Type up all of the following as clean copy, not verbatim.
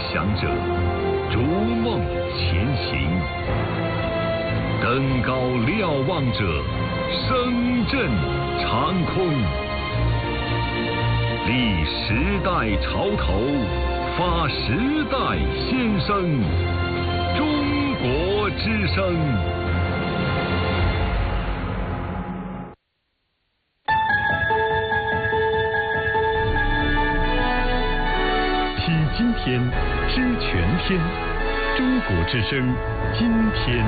想者，逐梦前行；登高瞭望者，声震长空。立时代潮头，发时代先声。中国之声。听今天，知全天。中国之声，今天。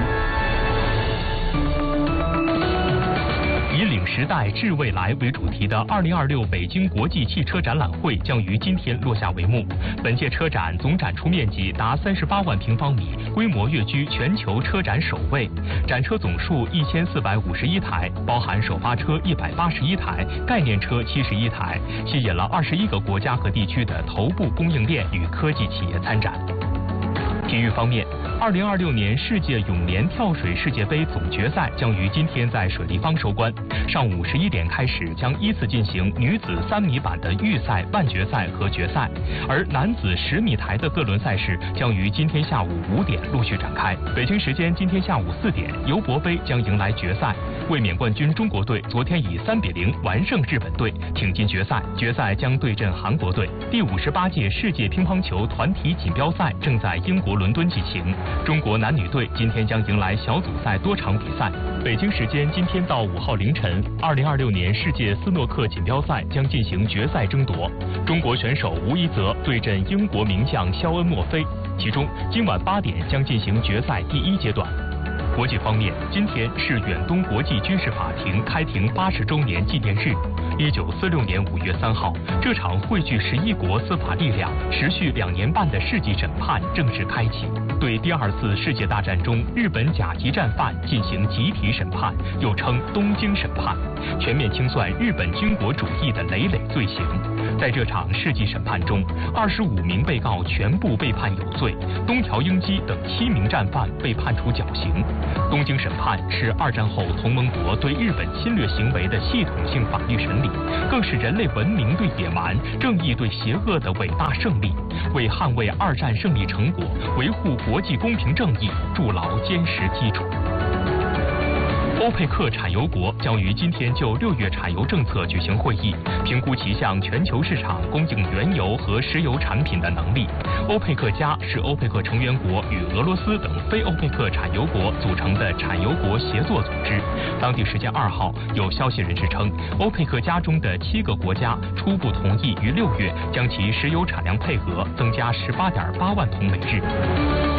以领时代致未来为主题的2026北京国际汽车展览会将于今天落下帷幕。本届车展总展出面积达38万平方米，规模跃居全球车展首位。展车总数1451台，包含首发车181台、概念车71台，吸引了21个国家和地区的头部供应链与科技企业参展。体育方面，2026年世界泳联跳水世界杯总决赛将于今天在水立方收官。上午11点开始，将依次进行女子3米板的预赛、半决赛和决赛，而男子10米台的各轮赛事将于今天下午5点陆续展开。北京时间今天下午4点，尤伯杯将迎来决赛。卫冕冠军中国队昨天以3-0完胜日本队，挺进决赛。决赛将对阵韩国队。第58届世界乒乓球团体锦标赛正在英国伦敦进行。中国男女队今天将迎来小组赛多场比赛。北京时间今天到5号凌晨，2026年世界斯诺克锦标赛将进行决赛争夺。中国选手吴一泽对阵英国名将肖恩·莫菲，其中今晚8点将进行决赛第1阶段。国际方面，今天是远东国际军事法庭开庭80周年纪念日。1946年5月3号，这场汇聚11国司法力量、持续2年半的世纪审判正式开启，对第2次世界大战中日本甲级战犯进行集体审判，又称东京审判，全面清算日本军国主义的累累罪行。在这场世纪审判中，25名被告全部被判有罪，东条英机等7名战犯被判处绞刑。东京审判是2战后同盟国对日本侵略行为的系统性法律审理，更是人类文明对野蛮、正义对邪恶的伟大胜利，为捍卫2战胜利成果、维护国际公平正义筑牢坚实基础。欧佩克产油国将于今天就6月产油政策举行会议，评估其向全球市场供应原油和石油产品的能力。欧佩克加是欧佩克成员国与俄罗斯等非欧佩克产油国组成的产油国协作组织。当地时间2号，有消息人士称，欧佩克加中的7个国家初步同意于6月将其石油产量配额增加18.8万桶每日。